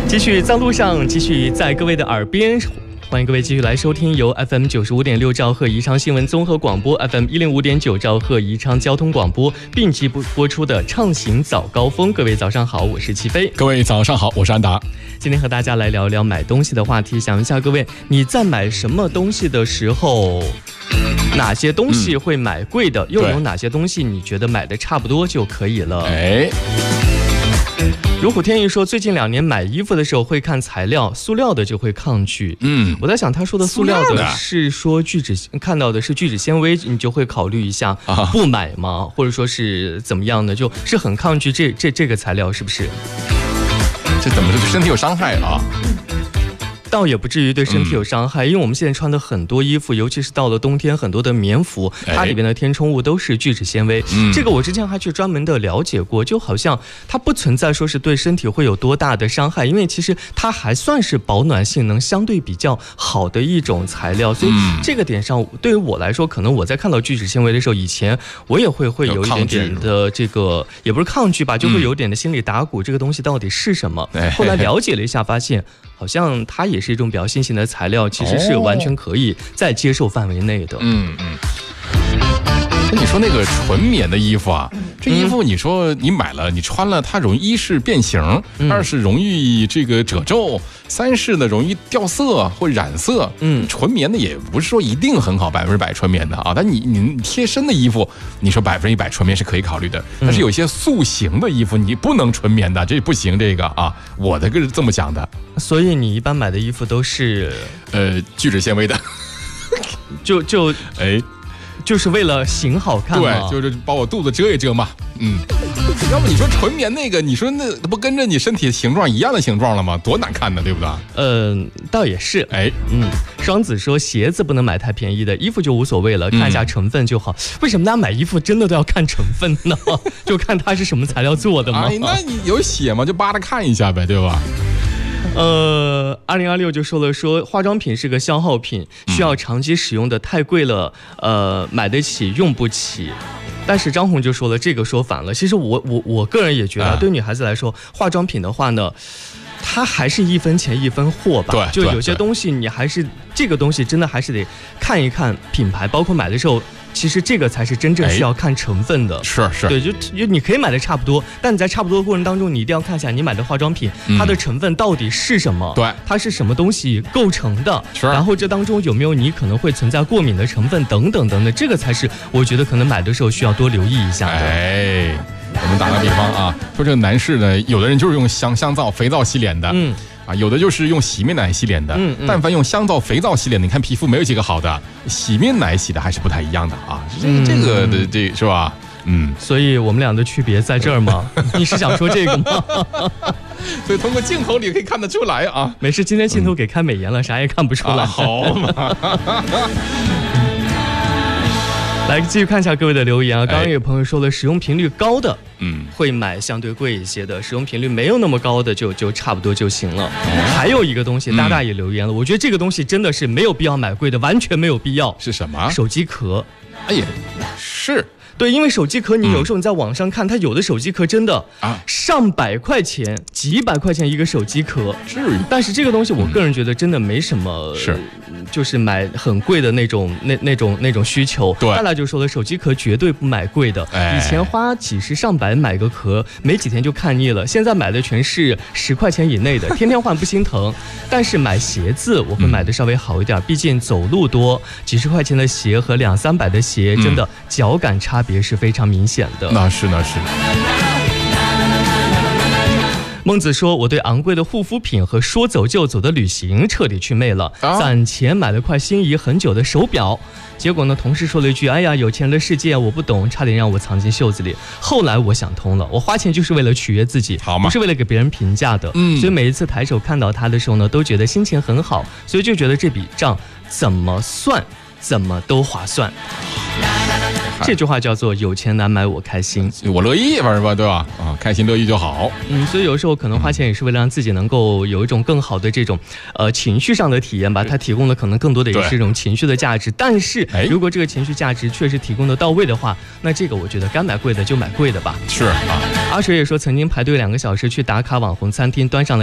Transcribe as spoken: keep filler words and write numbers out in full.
继续在路上，继续在各位的耳边。欢迎各位继续来收听由 F M 九十五点六兆赫宜昌新闻综合广播 F M 一零五点九兆赫宜昌交通广播并机播出的畅行早高峰。各位早上好，我是齐飞。 各位早上好，我是安达。 今天和大家来聊聊买东西的话题。想一下各位，你在买什么东西的时候，哪些东西会买贵的、嗯、又有哪些东西你觉得买的差不多就可以了？哎，如虎添翼说，最近两年买衣服的时候会看材料，塑料的就会抗拒。嗯，我在想他说的塑料的是说聚酯，看到的是聚酯纤维，你就会考虑一下不买吗？或者说是怎么样的，就是很抗拒这这这个材料，是不是？ 这怎么说对身体有伤害啊？ 倒也不至于对身体有伤害，嗯、因为我们现在穿的很多衣服，尤其是到了冬天，很多的棉服，它里边的填充物都是聚酯纤维。嗯、这个我之前还去专门的了解过，就好像它不存在说是对身体会有多大的伤害，因为其实它还算是保暖性能相对比较好的一种材料，所以这个点上对于我来说，可能我在看到聚酯纤维的时候，以前我也会会有一点点的这个，也不是抗拒吧，就会有点的心里打鼓，这个东西到底是什么？后来了解了一下，发现好像它也是一种比较新型的材料，其实是完全可以在接受范围内的。嗯嗯。 那你说那个纯棉的衣服啊，这衣服你说你买了，你穿了，它容易一是变形，嗯、二是容易这个褶皱，三是呢容易掉色或染色。嗯，纯棉的也不是说一定很好，百分之百纯棉的啊。但你你贴身的衣服，你说百分之一百纯棉是可以考虑的，但是有些塑形的衣服你不能纯棉的，这不行，这个啊，我的个是这么想的。 所以你一般买的衣服都是呃聚酯纤维的， 就就哎。就是为了型好看嘛，对，就是把我肚子遮一遮嘛。嗯，要不你说纯棉那个，你说那不跟着你身体形状一样的形状了吗？多难看呢，对不对？ 嗯、呃，倒也是。哎，嗯，双子说鞋子不能买太便宜的，衣服就无所谓了，看一下成分就好。嗯、为什么大家买衣服真的都要看成分呢？就看它是什么材料做的吗？ 哎，那你有写吗？就扒着看一下呗，对吧？ 呃，二零二六就说了说化妆品是个消耗品，需要长期使用的，太贵了，呃，买得起用不起。但是张红就说了，这个说反了。其实我我我个人也觉得，啊、对女孩子来说，化妆品的话呢，它还是一分钱一分货吧。 对， 就有些东西你还是这个东西真的还是得看一看品牌，包括买的时候。其实这个才是真正需要看成分的， 是是， 对，就就你可以买的差不多，但你在差不多的过程当中，你一定要看一下你买的化妆品，嗯、它的成分到底是什么， 对， 它是什么东西构成的， 是， 然后这当中有没有你可能会存在过敏的成分等等等等，这个才是我觉得可能买的时候需要多留意一下的。 哎，我们打个比方啊，说这个男士呢，有的人就是用香香皂、肥皂洗脸的，嗯。啊，有的就是用洗面奶洗脸的，嗯嗯、但凡用香皂、肥皂洗脸，你看皮肤没有几个好的，洗面奶洗的还是不太一样的啊。这个、这个的这是吧？嗯， 所以我们俩的区别在这儿吗？你是想说这个吗？ 所以通过镜头里可以看得出来啊。 没事，今天镜头给开美颜了，嗯、啥也看不出来。啊、 好嘛。 来继续看一下各位的留言啊，刚刚有朋友说了，使用频率高的，嗯，会买相对贵一些的；使用频率没有那么高的就，就就差不多就行了。嗯、还有一个东西，大大也留言了，嗯、我觉得这个东西真的是没有必要买贵的，完全没有必要。 是什么？ 手机壳。 哎呀，是。 对，因为手机壳，你有时候你在网上看，嗯、它有的手机壳真的啊，上百块钱、几百块钱一个手机壳， 至于。 但是这个东西，我个人觉得真的没什么， 是， 就是买很贵的那种、那那种、那种需求。 对， 大大就说了，手机壳绝对不买贵的。哎，以前花几十上百买个壳，没几天就看腻了。现在买的全是十块钱以内的，天天换不心疼。但是买鞋子，我会买的稍微好一点，嗯、毕竟走路多，几十块钱的鞋和两三百的鞋，真的脚感差别是非常明显的。 那是那是。 孟子说，我对昂贵的护肤品和说走就走的旅行彻底祛魅了，啊、攒钱买了块心仪很久的手表，结果呢，同事说了一句，哎呀，有钱人的世界我不懂，差点让我藏进袖子里。后来我想通了，我花钱就是为了取悦自己，不是为了给别人评价的。嗯，所以每一次抬手看到它的时候呢，都觉得心情很好，所以就觉得这笔账怎么算怎么都划算。这句话叫做有钱难买我开心， 我乐意，反正吧，对吧？啊，开心乐意就好。 嗯，所以有时候可能花钱也是为了让自己能够有一种更好的这种呃情绪上的体验吧。它提供的可能更多的也是一种情绪的价值，但是如果这个情绪价值确实提供的到位的话，那这个我觉得该买贵的就买贵的吧。 是啊， 阿水也说曾经排队两个小时去打卡网红餐厅，端上了